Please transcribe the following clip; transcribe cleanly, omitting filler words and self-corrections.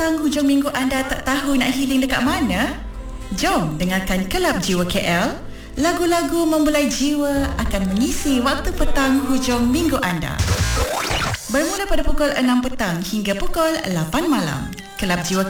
petang hujung minggu anda tak tahu nak healing dekat mana? Jom dengarkan Kelab Jiwa KL. Lagu-lagu membulai jiwa akan mengisi waktu petang hujung minggu anda. Bermula pada pukul 6 petang hingga pukul 8 malam. Kelab Jiwa